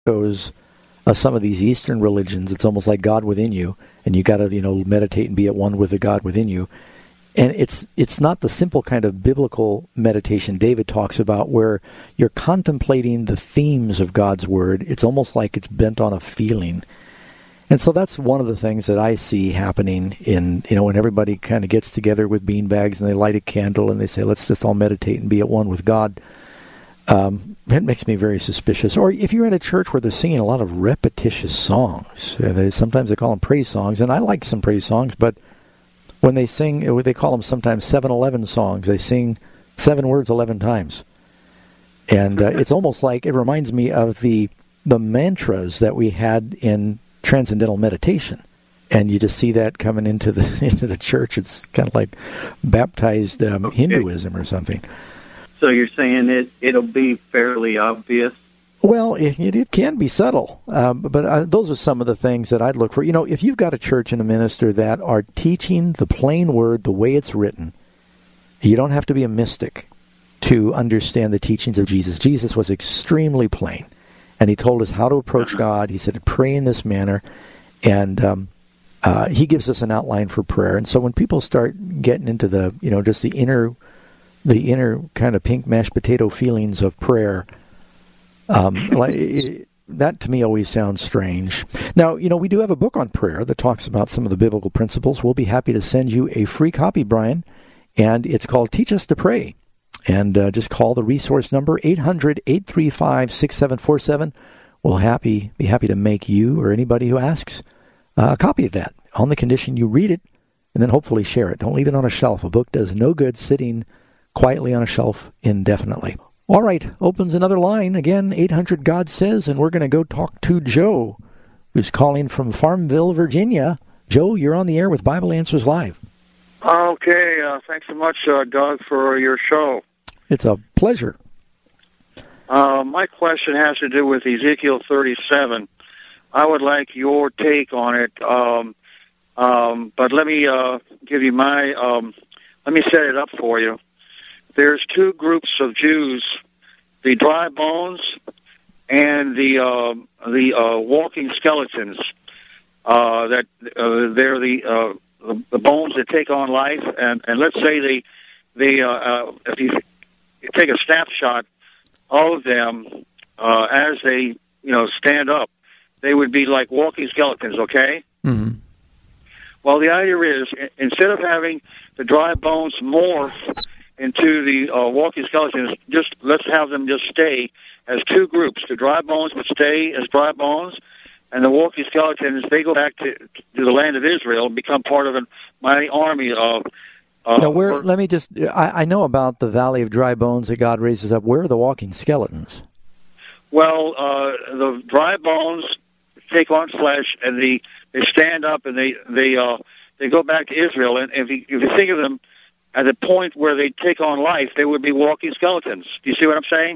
goes some of these Eastern religions. It's almost like God within you, and you got to meditate and be at one with the God within you. And it's not the simple kind of biblical meditation David talks about where you're contemplating the themes of God's Word. It's almost like it's bent on a feeling. And so that's one of the things that I see happening in, when everybody kind of gets together with beanbags and they light a candle and they say, let's just all meditate and be at one with God. It makes me very suspicious. Or if you're at a church where they're singing a lot of repetitious songs, sometimes they call them praise songs, and I like some praise songs, but when they sing, they call them sometimes 7-11 songs. They sing 7 words 11 times. And it's almost like, it reminds me of the mantras that we had in transcendental meditation. And you just see that coming into the church. It's kind of like baptized Hinduism or something. So you're saying it'll be fairly obvious? Well, it can be subtle, but those are some of the things that I'd look for. If you've got a church and a minister that are teaching the plain word the way it's written, you don't have to be a mystic to understand the teachings of Jesus. Jesus was extremely plain, and he told us how to approach God. He said to pray in this manner, and he gives us an outline for prayer. And so when people start getting into the, just the inner kind of pink mashed potato feelings of prayer, that to me always sounds strange. Now, we do have a book on prayer that talks about some of the biblical principles. We'll be happy to send you a free copy, Brian, and it's called Teach Us to Pray. And just call the resource number 800-835-6747. We'll be happy to make you or anybody who asks a copy of that on the condition you read it and then hopefully share it. Don't leave it on a shelf. A book does no good sitting quietly on a shelf indefinitely. All right, opens another line. Again, 800 God Says, and we're going to go talk to Joe, who's calling from Farmville, Virginia. Joe, you're on the air with Bible Answers Live. Okay, thanks so much, Doug, for your show. It's a pleasure. My question has to do with Ezekiel 37. I would like your take on it, but let me give you let me set it up for you. There's 2 groups of Jews, the dry bones and the walking skeletons. They're the bones that take on life, and let's say if you take a snapshot of them as they stand up, they would be like walking skeletons. Okay. Mm-hmm. Well, the idea is instead of having the dry bones morph into the walking skeletons, let's have them just stay as 2 groups. The dry bones would stay as dry bones, and the walking skeletons, they go back to the land of Israel and become part of a mighty army of... let me just... I know about the Valley of Dry Bones that God raises up. Where are the walking skeletons? Well, the dry bones take on flesh, and they stand up, and they go back to Israel. And if you think of them at the point where they take on life, they would be walking skeletons. Do you see what I'm saying?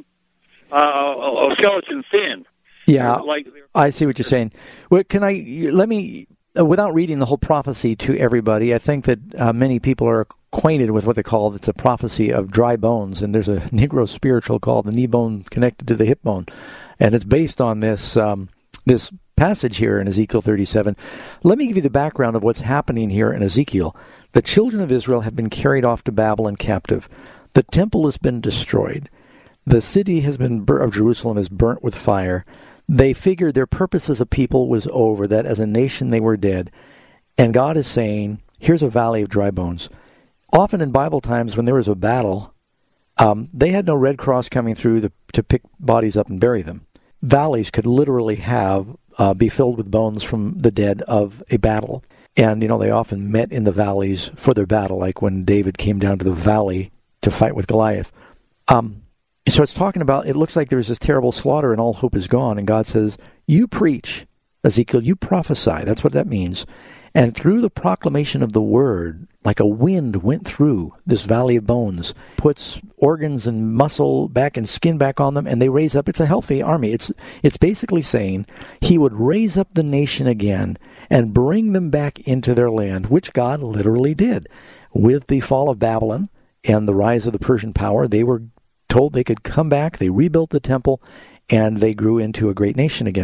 A skeleton thin. Yeah, I see what you're saying. Well, let me, without reading the whole prophecy to everybody, I think that many people are acquainted with what they call, it's a prophecy of dry bones, and there's a Negro spiritual called the knee bone connected to the hip bone, and it's based on this passage here in Ezekiel 37. Let me give you the background of what's happening here in Ezekiel. The children of Israel have been carried off to Babylon captive. The temple has been destroyed. The city of Jerusalem is burnt with fire. They figured their purpose as a people was over, that as a nation they were dead. And God is saying, here's a valley of dry bones. Often in Bible times when there was a battle, they had no Red Cross coming through to pick bodies up and bury them. Valleys could literally be filled with bones from the dead of a battle. And, they often met in the valleys for their battle, like when David came down to the valley to fight with Goliath. So it's talking about, it looks like there's this terrible slaughter and all hope is gone. And God says, you preach, Ezekiel, you prophesy. That's what that means. And through the proclamation of the word, like a wind went through this valley of bones, puts organs and muscle back and skin back on them, and they raise up. It's a healthy army. It's basically saying he would raise up the nation again and bring them back into their land, which God literally did. With the fall of Babylon and the rise of the Persian power, they were told they could come back. They rebuilt the temple, and they grew into a great nation again.